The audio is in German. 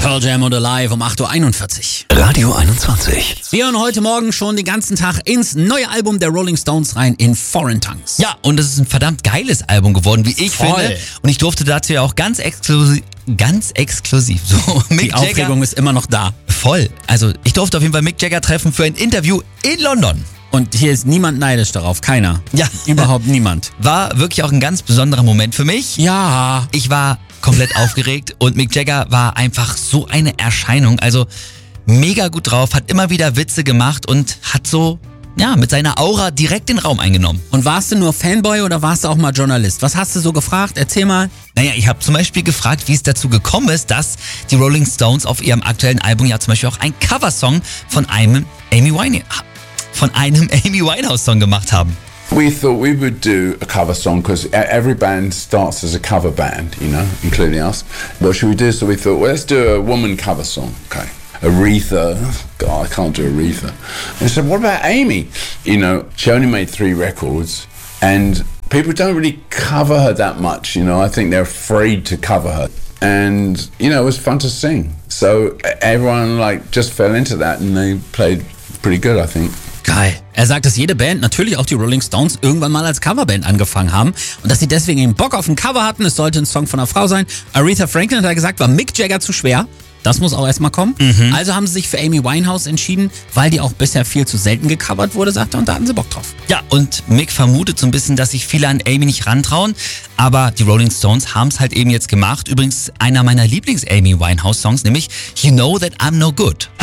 Pearl Jam und Alive um 8.41 Uhr. Radio 21. Wir hören heute Morgen schon den ganzen Tag ins neue Album der Rolling Stones rein, in Foreign Tongues. Ja, und es ist ein verdammt geiles Album geworden, wie ich finde. Und ich durfte dazu ja auch ganz exklusiv, so Mick Die Aufregung ist immer noch da. Voll. Also ich durfte auf jeden Fall Mick Jagger treffen für ein Interview in London. Und hier ist niemand neidisch darauf, keiner. Ja. Überhaupt niemand. War wirklich auch ein ganz besonderer Moment für mich. Ja. Ich war komplett aufgeregt und Mick Jagger war einfach so eine Erscheinung. Also mega gut drauf, hat immer wieder Witze gemacht und hat so, ja, mit seiner Aura direkt den Raum eingenommen. Und warst du nur Fanboy oder warst du auch mal Journalist? Was hast du so gefragt? Erzähl mal. Naja, ich habe zum Beispiel gefragt, wie es dazu gekommen ist, dass die Rolling Stones auf ihrem aktuellen Album ja zum Beispiel auch einen Coversong von einem Amy Winehouse-Song gemacht haben. We thought we would do a cover song because every band starts as a cover band, you know, including us. What should we do? So we thought, well, let's do a woman cover song. Okay. Aretha. God, I can't do Aretha. And I said, what about Amy? You know, she only made 3 records and people don't really cover her that much, you know. I think they're afraid to cover her. And, you know, it was fun to sing. So everyone just fell into that and they played pretty good, I think. Geil. Er sagt, dass jede Band, natürlich auch die Rolling Stones, irgendwann mal als Coverband angefangen haben und dass sie deswegen eben Bock auf ein Cover hatten. Es sollte ein Song von einer Frau sein. Aretha Franklin, hat er gesagt, war Mick Jagger zu schwer. Das muss auch erstmal kommen. Also haben sie sich für Amy Winehouse entschieden, weil die auch bisher viel zu selten gecovert wurde, sagt er, und da hatten sie Bock drauf. Ja, und Mick vermutet so ein bisschen, dass sich viele an Amy nicht rantrauen, aber die Rolling Stones haben es halt eben jetzt gemacht. Übrigens einer meiner Lieblings-Amy Winehouse-Songs, nämlich You Know That I'm No Good.